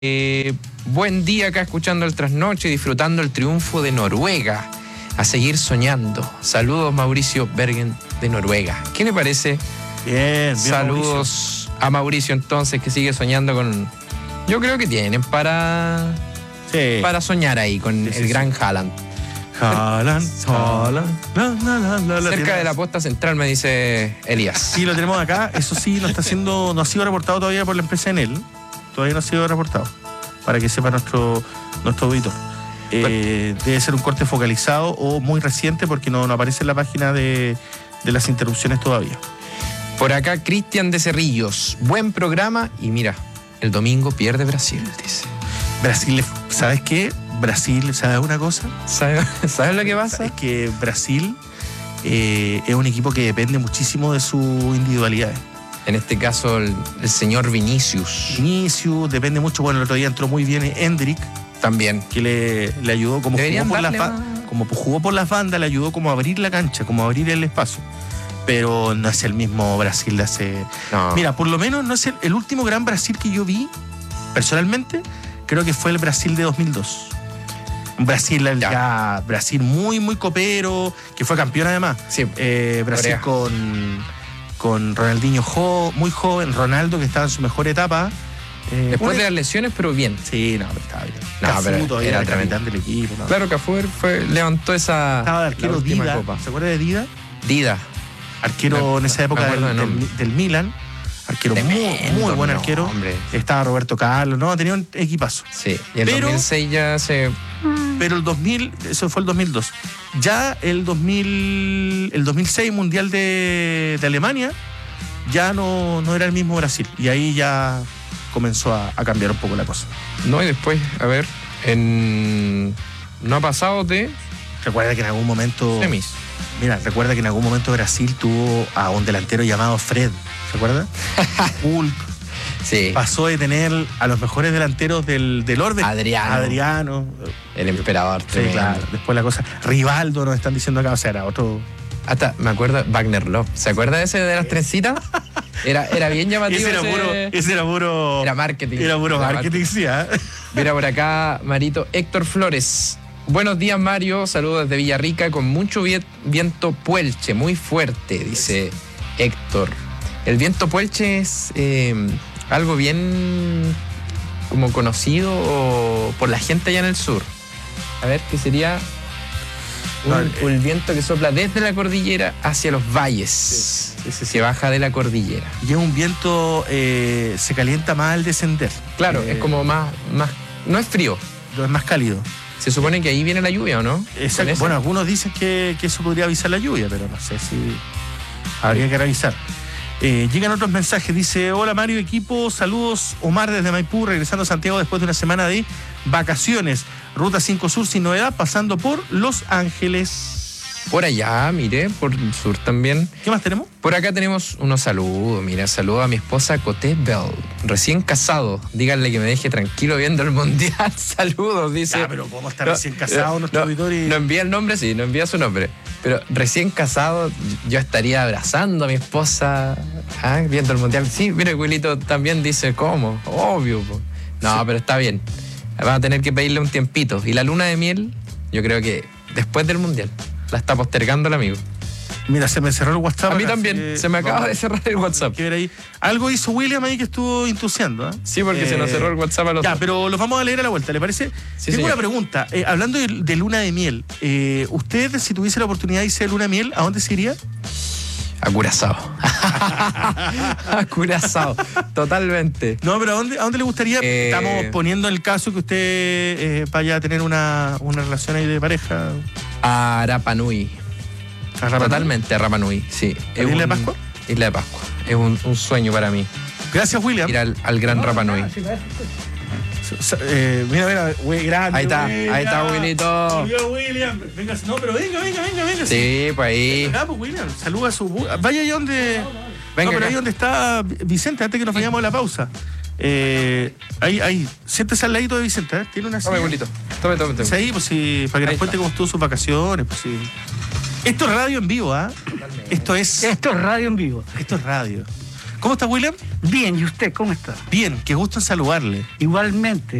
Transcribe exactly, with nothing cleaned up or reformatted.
Eh, buen día acá escuchando el trasnoche, disfrutando el triunfo de Noruega. A seguir soñando. Saludos Mauricio Bergen de Noruega. ¿Qué le parece? Bien, bien. Saludos Mauricio. A Mauricio entonces, que sigue soñando con... Yo creo que tienen para... Sí. Para soñar ahí con sí, el sí, gran sí. Haaland. Haaland, Haaland. La, la, la, la, la, Cerca de la posta central, me dice Elías. Sí, lo tenemos acá. Eso sí, no está siendo, no ha sido reportado todavía por la empresa Enel. Todavía no ha sido reportado. Para que sepa nuestro, nuestro auditor. Eh, debe ser un corte focalizado o muy reciente porque no, no aparece en la página de, de las interrupciones todavía. Por acá, Cristian de Cerrillos. Buen programa y mira, el domingo pierde Brasil, dice. Brasil, ¿sabes qué? Brasil, ¿sabes una cosa? ¿Sabes, ¿sabes lo que pasa? Es que Brasil eh, es un equipo que depende muchísimo de sus individualidades. En este caso, el, el señor Vinicius. Vinicius, depende mucho. Bueno, el otro día entró muy bien Endrick. También. Que le, le ayudó, como jugó, por las ba- como jugó por las bandas, le ayudó como a abrir la cancha, como a abrir el espacio. Pero no es el mismo Brasil de hace... No. Mira, por lo menos no es el, el último gran Brasil que yo vi, personalmente, creo que fue el Brasil de dos mil dos. Un Brasil, ya. Ya, Brasil muy, muy copero, que fue campeón además. Sí. Eh, Brasil Corea. con, con Ronaldinho jo, muy joven, Ronaldo que estaba en su mejor etapa. Eh, Después una... de las lesiones, pero bien. Sí, no, pero estaba bien. No, Cafú pero todavía era era el capitán del equipo. ¿No? Claro, Cafú fue, levantó esa... Estaba de arquero Dida. Copa. ¿Se acuerda de Dida? Dida. Arquero me, en esa época del, de del, del Milan. Arquero muy, muy buen arquero. Hombre. Estaba Roberto Carlos, ¿no? Tenía un equipazo. Sí, y en pero, dos mil seis ya se... Pero el dos mil, eso fue el dos mil dos. Ya el dos mil, el dos mil seis Mundial de, de Alemania, ya no, no era el mismo Brasil. Y ahí ya comenzó a, a cambiar un poco la cosa. No, y después, a ver, en... no ha pasado de... Recuerda que en algún momento... Semis. Mira, recuerda que en algún momento Brasil tuvo a un delantero llamado Fred. ¿Se acuerda? Hulk. Sí. Pasó de tener a los mejores delanteros del, del orden. Adriano. Adriano. El emperador. Sí, tremendo. claro. Después la cosa... Rivaldo nos están diciendo acá. O sea, era otro... Hasta, me acuerdo, Wagner Love. ¿Se acuerda de ese de las trencitas? Era, era bien llamativo. Ese era ese... puro... Ese era puro... Era marketing. Era puro era marketing, marketing, sí, ¿eh? Mira por acá, Marito Héctor Flores. Buenos días, Mario. Saludos desde Villarrica con mucho viento puelche, muy fuerte, dice Héctor. El viento puelche es eh, algo bien como conocido por la gente allá en el sur. A ver, ¿qué sería? Un, vale. un viento que sopla desde la cordillera hacia los valles, sí, sí, sí, sí. que baja de la cordillera. Y es un viento, eh, se calienta más al descender. Claro, eh, es como más, más, no es frío. Es más cálido. Se supone que ahí viene la lluvia, ¿o no? Exacto. Bueno, algunos dicen que, que eso podría avisar la lluvia, pero no sé si habría que revisar. Eh, llegan otros mensajes, dice: hola Mario, equipo, saludos, Omar desde Maipú, regresando a Santiago después de una semana de vacaciones. Ruta cinco Sur sin novedad, pasando por Los Ángeles. Por allá, mire, por el sur también. ¿Qué más tenemos? Por acá tenemos unos saludos, mira, saludo a mi esposa Coté Bell, recién casado. Díganle que me deje tranquilo viendo el mundial. Saludos, dice. Ah, pero ¿cómo está recién casado no, nuestro no, auditorio? No envía el nombre, sí, no envía su nombre. Pero recién casado, yo estaría abrazando a mi esposa, ¿ah? Viendo el mundial. Sí, mira, Wilito también dice, ¿cómo? Obvio. Po. No, sí. Pero está bien. Vamos a tener que pedirle un tiempito. Y la luna de miel, yo creo que después del mundial. La está postergando el amigo. Mira, se me cerró el WhatsApp. A mí también, que... se me acaba vamos, de cerrar el WhatsApp. Que ver ahí. Algo hizo William ahí que estuvo intusiando, ¿eh? Sí, porque eh... se nos cerró el WhatsApp a los Ya, dos. pero los vamos a leer a la vuelta, ¿le parece? Sí, Tengo señor. una pregunta. Eh, hablando de, de luna de miel, eh, ¿usted, si tuviese la oportunidad de irse de luna de miel, ¿a dónde se iría? A Curazao. A Curazao, totalmente. No, pero ¿a dónde, a dónde le gustaría? Eh... Estamos poniendo el caso que usted eh, vaya a tener una, una relación ahí de pareja. A Rapa Nui. ¿A Rapa Totalmente, a Rapa Nui, sí. ¿A Isla de Pascua? Isla de Pascua. Es un, un sueño para mí. Gracias, William. Ir al, al gran no, Rapa Nui. No, si eh, mira, mira, güey, grande. Ahí está, William. ahí está, Wilito. William. Venga, no, pero venga, venga, venga, venga. Sí, pues ahí. Acá, pues, William, saluda a su. Vaya ahí donde. No, no. Venga, no, pero acá. ahí donde está Vicente, antes que nos vayamos a la pausa. Eh, ahí, ahí, siéntese al ladito de Vicente, ¿eh? Tiene una silla. Tome, Wilito. Tome, tome, tome. Sí, ahí, pues sí, para que Ahí nos cuente está. cómo estuvo sus vacaciones, pues sí. Esto es radio en vivo, ¿ah? ¿eh? Esto es. Esto es radio en vivo. Esto es radio. ¿Cómo está, William? Bien, ¿y usted cómo está? Bien, qué gusto en saludarle. Igualmente.